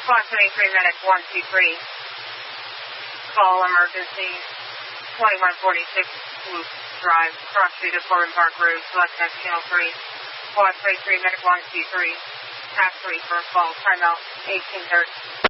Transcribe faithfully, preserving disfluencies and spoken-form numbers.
Squad twenty-three, medic one two three. Call emergency twenty-one forty-six Loop Drive, cross street of Corbin Park Road, select next channel three. Squad twenty-three, medic one two three. Tax three, first call, timeout eighteen thirty.